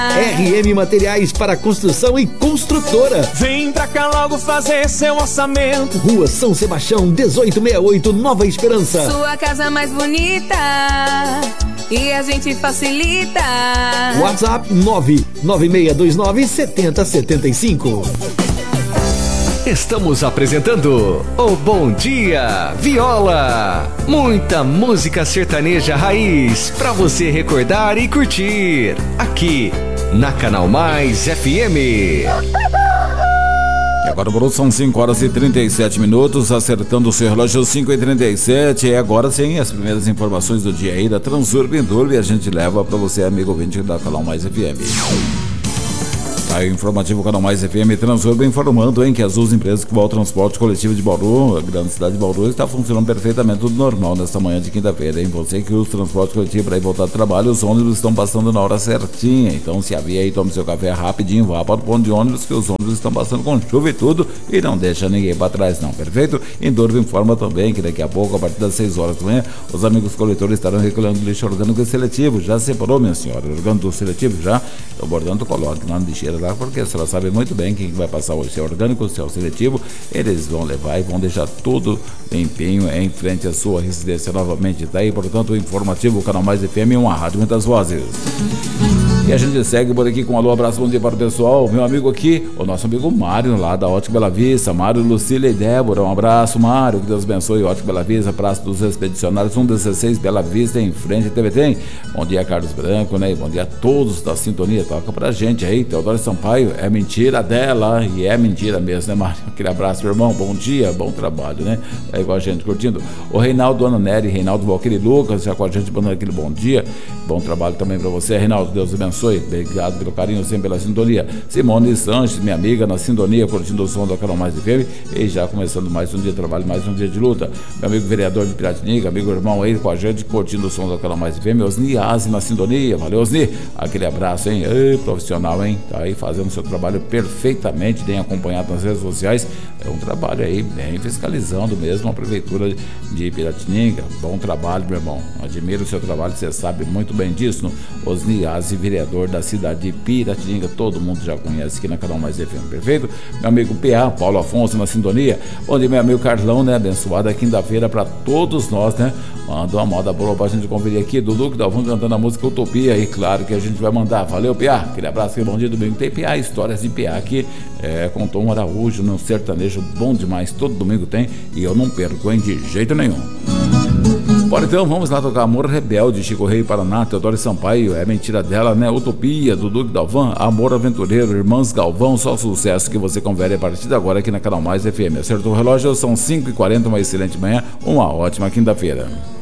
RM Materiais para Construção e Construtora. Vem pra cá logo fazer seu orçamento. Rua São Sebastião, 1868, Nova Esperança. Sua casa mais bonita e a gente facilita. WhatsApp 99629-7075. Estamos apresentando o Bom Dia Viola. Muita música sertaneja raiz pra você recordar e curtir. Aqui na Canal Mais FM. E agora, Bruno, são 5h37, acertando o seu relógio 5h37. E agora sim, as primeiras informações do dia aí da Transurb Endurbe, a gente leva para você, amigo ouvinte da Canal Mais FM. Aí, o informativo Canal Mais FM Transurb informando, que as duas empresas que vão ao transporte coletivo de Bauru, a grande cidade de Bauru, está funcionando perfeitamente, tudo normal nesta manhã de quinta-feira, Você que usa o transporte coletivo para ir voltar do trabalho, os ônibus estão passando na hora certinha. Então, se havia aí, tome seu café rapidinho, vá para o ponto de ônibus, que os ônibus estão passando com chuva e tudo, e não deixa ninguém para trás não, perfeito? Endurbe informa também que daqui a pouco, a partir das 6 horas da manhã, os amigos coletores estarão recolhendo lixo orgânico e seletivo. Já separou, minha senhora? Orgânico seletivo já? Então, portanto, coloque lá na lixeira lá, porque a senhora sabe muito bem quem vai passar o seu orgânico, o seu seletivo. Eles vão levar e vão deixar tudo limpinho em frente à sua residência novamente. Daí, portanto, o informativo Canal Mais FM, uma rádio, muitas vozes. E a gente segue por aqui com um alô, abraço, bom dia para o pessoal. Meu amigo aqui, o nosso amigo Mário, lá da Ótica Bela Vista. Mário, Lucília e Débora, um abraço, Mário, que Deus abençoe. Ótica Bela Vista, Praça dos Expedicionários, 116 Bela Vista, em frente à TVT. Bom dia, Carlos Branco, Bom dia a todos da sintonia, toca pra gente aí. Teodoro Sampaio, é mentira dela, e é mentira mesmo, Mário? Aquele abraço, meu irmão, bom dia, bom trabalho, É igual a gente curtindo. O Reinaldo, Ana Nery, Reinaldo Valqueire Lucas, já com a gente, mandando aquele bom dia, bom trabalho também pra você, Reinaldo, Deus abençoe. Obrigado pelo carinho, sempre pela sintonia. Simone Sanches, minha amiga, na sintonia, curtindo o som da Canal Mais FM. E já começando mais um dia de trabalho, mais um dia de luta. Meu amigo vereador de Piratininga, amigo irmão aí com a gente, curtindo o som da Canal Mais FM. Osni Aze na sintonia. Valeu, Osni. Aquele abraço, Ei, profissional, Tá aí fazendo o seu trabalho perfeitamente, bem acompanhado nas redes sociais. É um trabalho aí, bem fiscalizando mesmo a prefeitura de Piratininga. Bom trabalho, meu irmão. Admiro o seu trabalho, você sabe muito bem disso. Osni Aze, vereador da cidade de Piratininga, todo mundo já conhece aqui na Canal Mais FM, perfeito? Meu amigo PA, Paulo Afonso na sintonia. Bom dia, meu amigo Carlão, Abençoada quinta-feira pra todos nós, Manda uma moda boa pra gente conferir aqui, Dudu que Dalvão cantando a música Utopia, e claro que a gente vai mandar. Valeu, PA, aquele abraço, aquele bom dia, domingo tem PA, histórias de PA aqui, com Tom Araújo, no sertanejo, bom demais, todo domingo tem, e eu não perco, de jeito nenhum. Bora então, vamos lá tocar Amor Rebelde, Chico Rei, Paraná, Teodoro Sampaio, é mentira dela, Utopia, Dudu Dalvan, Amor Aventureiro, Irmãs Galvão, só sucesso que você confere a partir de agora aqui na Canal Mais FM. Acertou o relógio, são 5h40, uma excelente manhã, uma ótima quinta-feira.